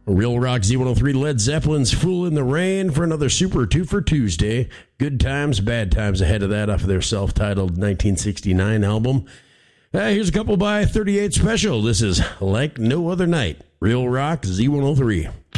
Real Rock Z103 Led Zeppelin's Fool in the Rain for another Super 2 for Tuesday. Good Times, Bad Times ahead of that off of their self-titled 1969 album. Here's a couple by 38 Special. This is Like No Other Night. Real Rock Z103.